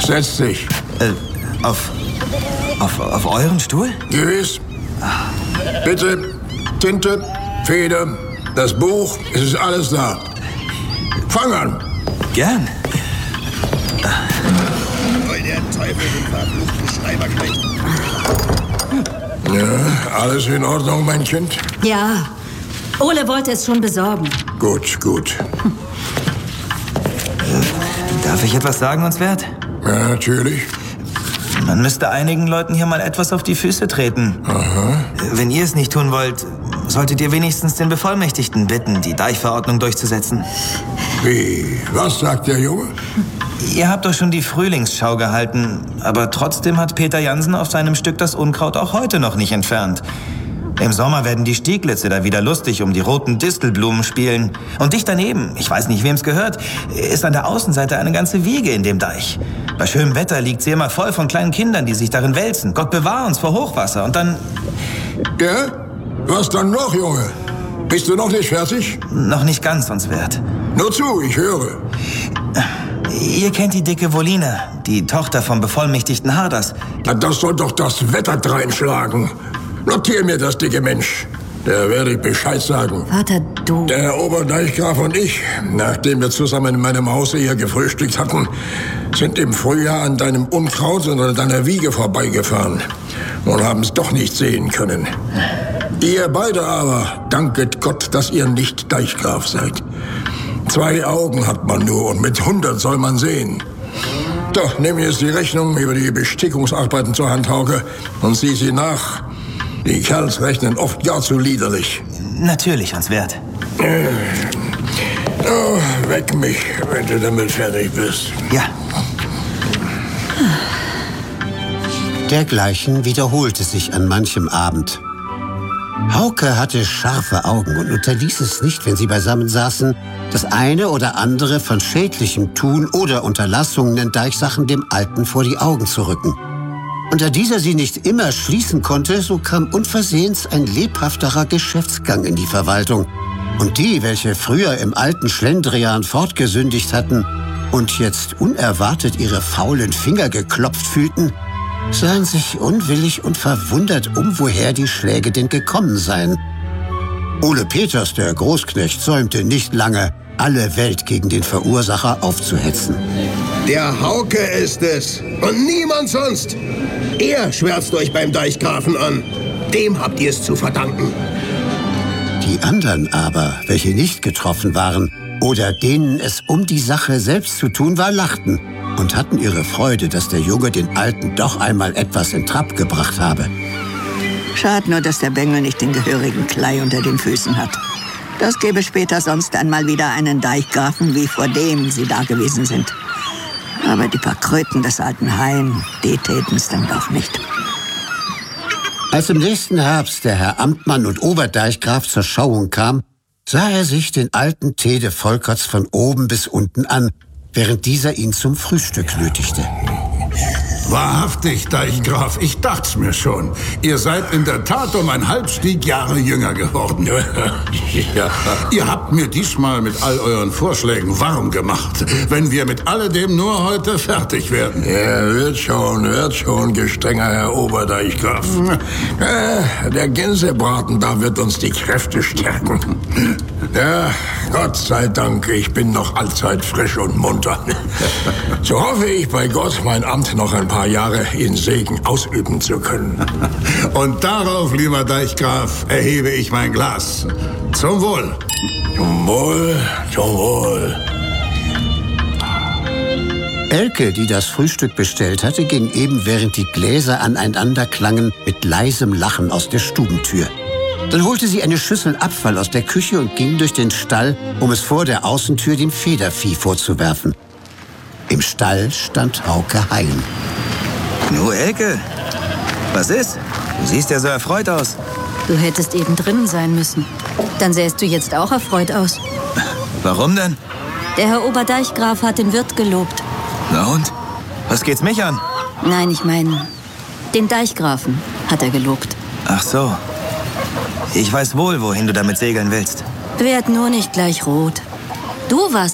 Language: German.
Setz dich. Auf euren Stuhl? Gewiss. Bitte, Tinte, Feder, das Buch, es ist alles da. Fang an. Gern. Der Teufel den verfluchten Schreiberknecht. Ja, alles in Ordnung, mein Kind? Ja, Ole wollte es schon besorgen. Gut, gut. Darf ich etwas sagen, uns wert? Ja, natürlich. Man müsste einigen Leuten hier mal etwas auf die Füße treten. Aha. Wenn ihr es nicht tun wollt, solltet ihr wenigstens den Bevollmächtigten bitten, die Deichverordnung durchzusetzen. Wie? Was sagt der Junge? Ihr habt doch schon die Frühlingsschau gehalten, aber trotzdem hat Peter Jansen auf seinem Stück das Unkraut auch heute noch nicht entfernt. Im Sommer werden die Stieglitze da wieder lustig um die roten Distelblumen spielen. Und dicht daneben, ich weiß nicht, wem es gehört, ist an der Außenseite eine ganze Wiege in dem Deich. Bei schönem Wetter liegt sie immer voll von kleinen Kindern, die sich darin wälzen. Gott bewahre uns vor Hochwasser. Und dann... Ja? Was dann noch, Junge? Bist du noch nicht fertig? Noch nicht ganz, uns wert. Nur zu, ich höre. Ihr kennt die dicke Woline, die Tochter vom bevollmächtigten Harders. Das soll doch das Wetter dreinschlagen. Notier mir das, dicke Mensch. Da werde ich Bescheid sagen. Vater, du... Der Oberdeichgraf und ich, nachdem wir zusammen in meinem Hause hier gefrühstückt hatten, sind im Frühjahr an deinem Unkraut und an deiner Wiege vorbeigefahren und haben es doch nicht sehen können. Ihr beide aber, danket Gott, dass ihr nicht Deichgraf seid. 2 Augen hat man nur und mit 100 soll man sehen. Doch, nimm jetzt die Rechnung über die Bestickungsarbeiten zur Hand, Hauke, und sieh sie nach. Die Kerls rechnen oft gar zu liederlich. Natürlich, uns wert. Oh, weck mich, wenn du damit fertig bist. Ja. Dergleichen wiederholte sich an manchem Abend. Hauke hatte scharfe Augen und unterließ es nicht, wenn sie beisammen saßen, das eine oder andere von schädlichem Tun oder Unterlassungen in Deichsachen dem Alten vor die Augen zu rücken. Und da dieser sie nicht immer schließen konnte, so kam unversehens ein lebhafterer Geschäftsgang in die Verwaltung. Und die, welche früher im alten Schlendrian fortgesündigt hatten und jetzt unerwartet ihre faulen Finger geklopft fühlten, sahen sich unwillig und verwundert woher die Schläge denn gekommen seien. Ole Peters, der Großknecht, säumte nicht lange, alle Welt gegen den Verursacher aufzuhetzen. Der Hauke ist es und niemand sonst. Er schwärzt euch beim Deichgrafen an. Dem habt ihr es zu verdanken. Die anderen aber, welche nicht getroffen waren oder denen es um die Sache selbst zu tun war, lachten und hatten ihre Freude, dass der Junge den Alten doch einmal etwas in Trab gebracht habe. Schade nur, dass der Bengel nicht den gehörigen Klei unter den Füßen hat. Das gäbe später sonst einmal wieder einen Deichgrafen, wie vor dem sie da gewesen sind. Aber die paar Kröten des alten Hain, die täten's dann doch nicht. Als im nächsten Herbst der Herr Amtmann und Oberdeichgraf zur Schauung kam, sah er sich den alten Tede Volkerts von oben bis unten an, während dieser ihn zum Frühstück nötigte. Wahrhaftig, Deichgraf, ich dacht's mir schon. Ihr seid in der Tat um ein Halbstiegjahre jünger geworden. Ja. Ihr habt mir diesmal mit all euren Vorschlägen warm gemacht, wenn wir mit alledem nur heute fertig werden. Ja, wird schon, gestrenger Herr Oberdeichgraf. Der Gänsebraten da wird uns die Kräfte stärken. Ja, Gott sei Dank, ich bin noch allzeit frisch und munter. So hoffe ich bei Gott, mein Amt noch ein paar Jahre in Segen ausüben zu können. Und darauf, lieber Deichgraf, erhebe ich mein Glas. Zum Wohl. Zum Wohl, zum Wohl. Elke, die das Frühstück bestellt hatte, ging eben, während die Gläser aneinander klangen, mit leisem Lachen aus der Stubentür. Dann holte sie eine Schüssel Abfall aus der Küche und ging durch den Stall, um es vor der Außentür dem Federvieh vorzuwerfen. Im Stall stand Hauke Hein. Nu, Elke, was ist? Du siehst ja so erfreut aus. Du hättest eben drinnen sein müssen. Dann sähst du jetzt auch erfreut aus. Warum denn? Der Herr Oberdeichgraf hat den Wirt gelobt. Na und? Was geht's mich an? Nein, ich meine, den Deichgrafen hat er gelobt. Ach so. Ich weiß wohl, wohin du damit segeln willst. Werd nur nicht gleich rot. Du warst